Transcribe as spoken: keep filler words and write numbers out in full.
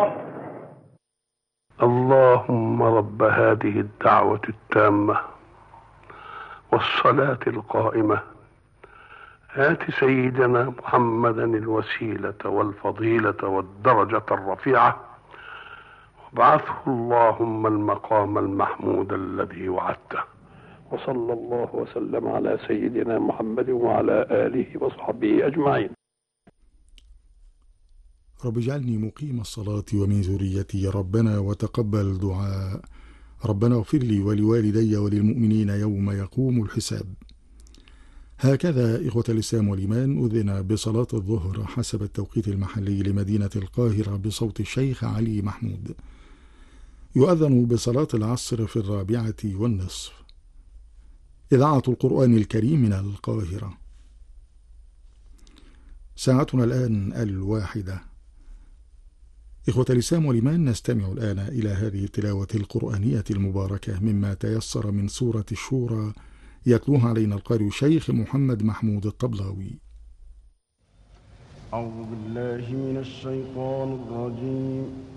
اللهم رب هذه الدعوة التامة والصلاة القائمة آت سيدنا محمدا الوسيلة والفضيلة والدرجة الرفيعة وابعثه اللهم المقام المحمود الذي وعدته. وصلى الله وسلم على سيدنا محمد وعلى آله وصحبه أجمعين. رب اجعلني مقيم الصلاة ومن ذريتي ربنا وتقبل دعاء. ربنا اغفر لي ولوالدي وللمؤمنين يوم يقوم الحساب. هكذا إخوة الإسلام والإيمان أذن بصلاة الظهر حسب التوقيت المحلي لمدينة القاهرة بصوت الشيخ علي محمود. يؤذن بصلاة العصر في الرابعة والنصف. إذاعة القرآن الكريم من القاهرة. ساعتنا الآن الواحدة. إخوة الإسلام والإيمان نستمع الآن إلى هذه التلاوة القرآنية المباركة مما تيسر من سورة الشورى يتلوها علينا القارئ الشيخ محمد محمود الطبلاوي. أعوذ بالله من الشيطان الرجيم.